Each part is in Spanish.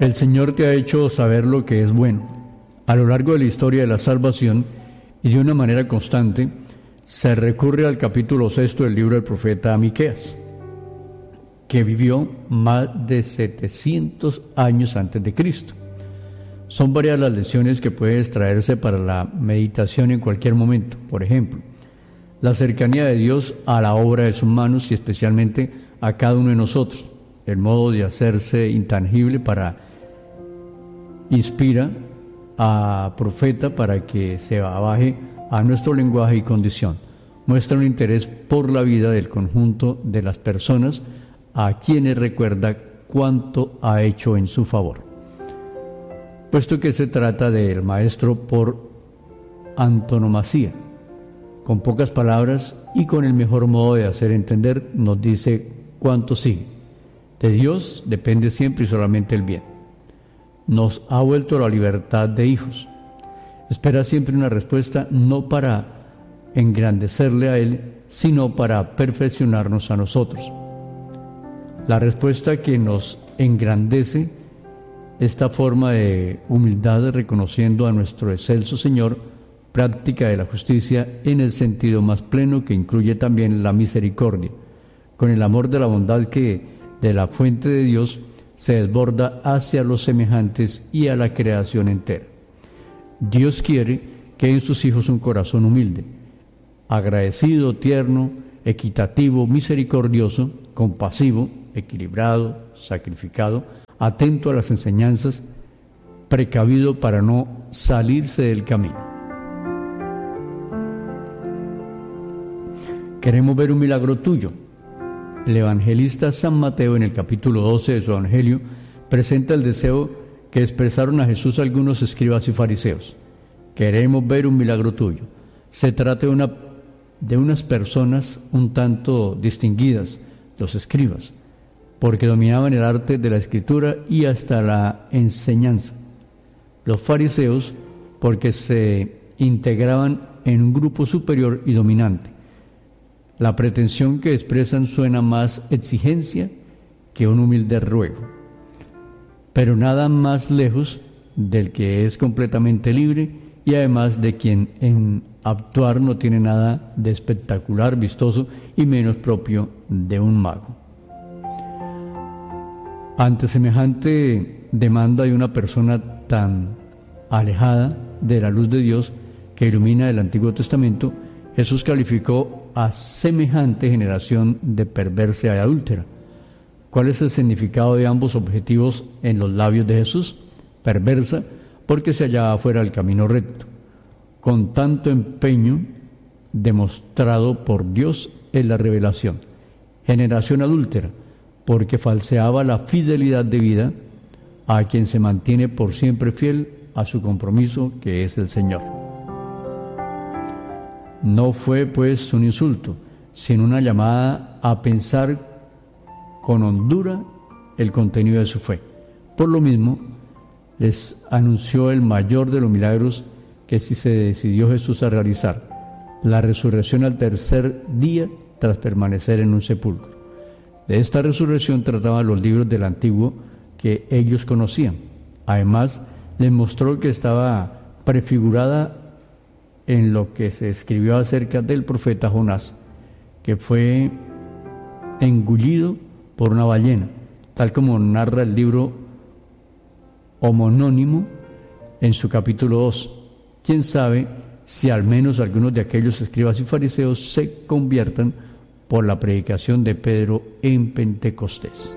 El Señor te ha hecho saber lo que es bueno. A lo largo de la historia de la salvación y de una manera constante, se recurre al capítulo 6 del libro del profeta Miqueas, que vivió más de 700 años antes de Cristo. Son varias las lecciones que pueden extraerse para la meditación en cualquier momento. Por ejemplo, la cercanía de Dios a la obra de sus manos y especialmente a cada uno de nosotros. El modo de hacerse intangible inspira a profeta para que se abaje a nuestro lenguaje y condición. Muestra un interés por la vida del conjunto de las personas a quienes recuerda cuánto ha hecho en su favor. Puesto que se trata del maestro por antonomasia, con pocas palabras y con el mejor modo de hacer entender, nos dice cuánto sigue. De Dios depende siempre y solamente el bien. Nos ha vuelto la libertad de hijos. Espera siempre una respuesta, no para engrandecerle a Él, sino para perfeccionarnos a nosotros. La respuesta que nos engrandece, esta forma de humildad reconociendo a nuestro excelso Señor, práctica de la justicia en el sentido más pleno que incluye también la misericordia, con el amor de la bondad que de la fuente de Dios se desborda hacia los semejantes y a la creación entera. Dios quiere que en sus hijos un corazón humilde, agradecido, tierno, equitativo, misericordioso, compasivo, equilibrado, sacrificado, atento a las enseñanzas, precavido para no salirse del camino. Queremos ver un milagro tuyo. El evangelista San Mateo, en el capítulo 12 de su evangelio, presenta el deseo que expresaron a Jesús algunos escribas y fariseos. Queremos ver un milagro tuyo. Se trata de unas personas un tanto distinguidas, los escribas, porque dominaban el arte de la escritura y hasta la enseñanza. Los fariseos, porque se integraban en un grupo superior y dominante. La pretensión que expresan suena más exigencia que un humilde ruego, pero nada más lejos del que es completamente libre y además de quien en actuar no tiene nada de espectacular, vistoso y menos propio de un mago. Ante semejante demanda de una persona tan alejada de la luz de Dios que ilumina el Antiguo Testamento, Jesús calificó a semejante generación de perversa y adúltera. ¿Cuál es el significado de ambos objetivos en los labios de Jesús? Perversa, porque se hallaba fuera del camino recto, con tanto empeño demostrado por Dios en la revelación. Generación adúltera, porque falseaba la fidelidad de vida a quien se mantiene por siempre fiel a su compromiso, que es el Señor. No fue pues un insulto, sino una llamada a pensar con hondura el contenido de su fe. Por lo mismo, les anunció el mayor de los milagros que si se decidió Jesús a realizar, la resurrección al tercer día tras permanecer en un sepulcro. De esta resurrección trataban los libros del Antiguo que ellos conocían. Además, les mostró que estaba prefigurada en lo que se escribió acerca del profeta Jonás, que fue engullido por una ballena, tal como narra el libro homonónimo en su capítulo 2. ¿Quién sabe si al menos algunos de aquellos escribas y fariseos se conviertan por la predicación de Pedro en Pentecostés?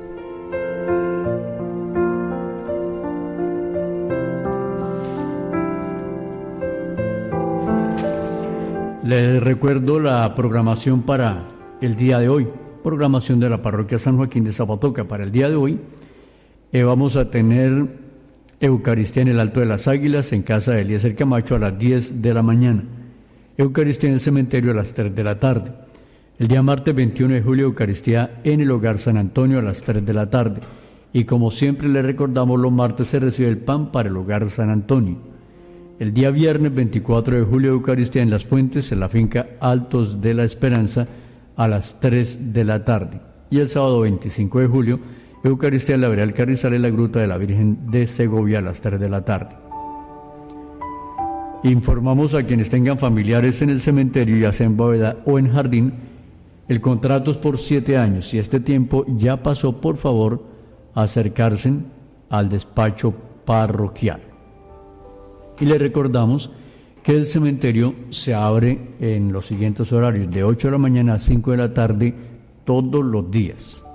Les recuerdo la programación para el día de hoy, programación de la Parroquia San Joaquín de Zapatoca. Para el día de hoy vamos a tener Eucaristía en el Alto de las Águilas, en casa de Eliezer Camacho, a las 10 de la mañana. Eucaristía en el cementerio a las 3 de la tarde. El día martes 21 de julio, Eucaristía en el Hogar San Antonio a las 3 de la tarde. Y como siempre les recordamos, los martes se recibe el pan para el Hogar San Antonio. El día viernes 24 de julio, Eucaristía en Las Fuentes, en la finca Altos de la Esperanza, a las 3 de la tarde. Y el sábado 25 de julio, Eucaristía en la Vereda del Carrizal en la Gruta de la Virgen de Segovia a las 3 de la tarde. Informamos a quienes tengan familiares en el cementerio, ya sea en bóveda o en jardín, el contrato es por 7 años. Si este tiempo ya pasó, por favor, acercarse al despacho parroquial. Y le recordamos que el cementerio se abre en los siguientes horarios, de 8 de la mañana a 5 de la tarde, todos los días.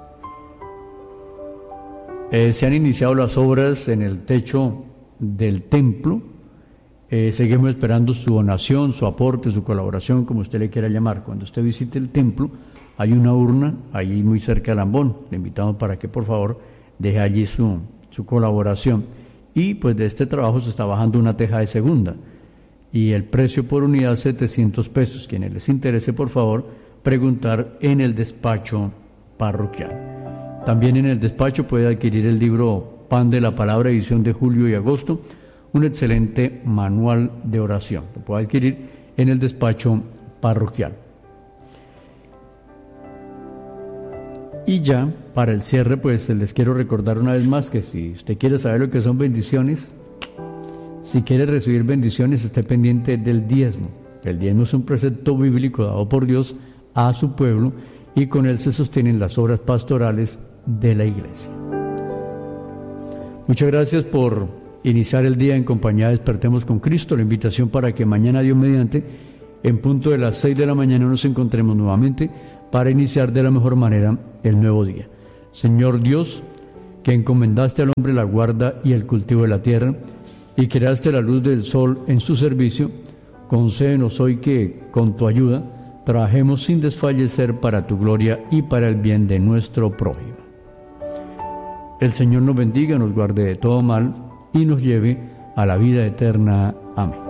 Se han iniciado las obras en el techo del templo. Seguimos esperando su donación, su aporte, su colaboración, como usted le quiera llamar. Cuando usted visite el templo, hay una urna ahí muy cerca del ambón. Le invitamos para que por favor deje allí su colaboración. Y pues de este trabajo se está bajando una teja de segunda. Y el precio por unidad 700 pesos. Quienes les interese, por favor, preguntar en el despacho parroquial. También en el despacho puede adquirir el libro Pan de la Palabra, edición de julio y agosto, un excelente manual de oración. Lo puede adquirir en el despacho parroquial. Y ya, para el cierre, pues les quiero recordar una vez más que si usted quiere saber lo que son bendiciones, si quiere recibir bendiciones, esté pendiente del diezmo. El diezmo es un precepto bíblico dado por Dios a su pueblo y con él se sostienen las obras pastorales de la iglesia. Muchas gracias por iniciar el día en compañía de Despertemos con Cristo. La invitación para que mañana, Dios mediante, en punto de las 6 de la mañana nos encontremos nuevamente para iniciar de la mejor manera el nuevo día. Señor Dios, que encomendaste al hombre la guarda y el cultivo de la tierra y creaste la luz del sol en su servicio, concédenos hoy que, con tu ayuda, trabajemos sin desfallecer para tu gloria y para el bien de nuestro prójimo. El Señor nos bendiga, nos guarde de todo mal y nos lleve a la vida eterna. Amén.